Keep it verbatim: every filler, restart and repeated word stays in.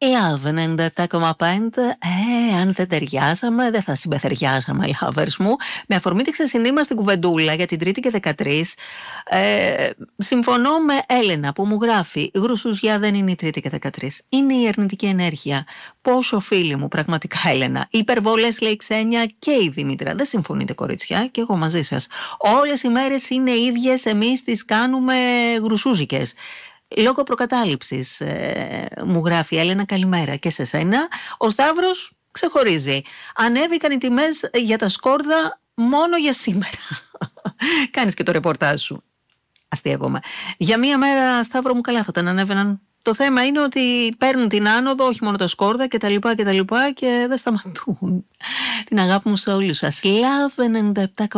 Love ενενήντα επτά κόμμα πέντε. Ε, αν δεν ταιριάζαμε, δεν θα συμπεθεριάζαμε, lovers μου. Με αφορμή τη χθεσινή μας την κουβεντούλα για την Τρίτη και δεκατρείς, ε, συμφωνώ με Έλενα που μου γράφει: Γρουσουζιά δεν είναι η Τρίτη και δεκατρείς. Είναι η αρνητική ενέργεια. Πόσο φίλοι μου, πραγματικά, Έλενα. Υπερβολές, λέει η Ξένια και η Δήμητρα. Δεν συμφωνείτε, κοριτσιά, και εγώ μαζί σας. Όλες οι μέρες είναι ίδιες, εμείς τις κάνουμε γρουσούζικες. Λόγω προκατάληψης, ε, μου γράφει η Έλενα, καλημέρα και σε σένα. Ο Σταύρος ξεχωρίζει. Ανέβηκαν οι τιμές για τα σκόρδα μόνο για σήμερα. Κάνεις και το ρεπορτάζ σου. Αστείευομαι. Για μία μέρα, Σταύρο μου, καλά θα τα ανέβαιναν. Το θέμα είναι ότι παίρνουν την άνοδο, όχι μόνο τα σκόρδα και τα λοιπά και τα λοιπά και δεν σταματούν. Την αγάπη μου σε όλους σας. Love ενενήντα επτά